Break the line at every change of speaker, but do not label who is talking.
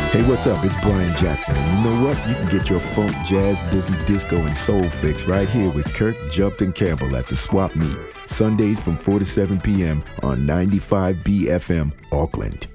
Hey, what's up? It's Brian Jackson, and you know what? You can get your funk, jazz, boogie, disco, and soul fix right here with Kirk Jumpton Campbell at the Swap Meet, Sundays from 4 to 7 p.m. on 95 BFM, Auckland.